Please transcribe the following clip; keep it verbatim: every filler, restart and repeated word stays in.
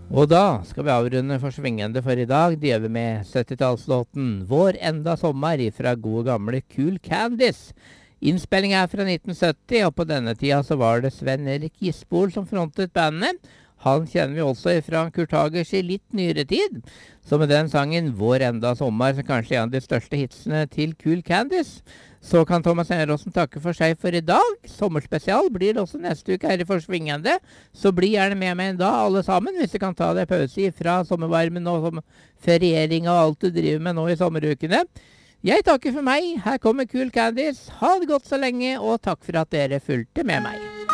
Og da skal vi avrunde for svingende for i dag. Det gjør vi med syttitallslåten Vår enda sommer fra gode gamle Cool Candice. Innspillingen er fra nitten sytti, og på denne tida så var det Sven Erik Gisbol som frontet bandet. Han kjenner vi også fra Kurt Hagers i litt nyere tid. Så med den sangen Vår enda sommer, som kanskje er en av de største hitsene til Cool Candice, så kan Thomas Eneråsen takke for seg for i dag. Sommerspesial blir det også neste uke her i Forsvingende. Så bli gjerne med meg da, alle sammen, hvis du kan ta deg pause fra sommervarmen og som feriering og alt du driver med nå i sommerukene. Jeg takker for meg. Her kommer Cool Candice. Ha det godt så lenge, og takk for at dere fulgte med meg.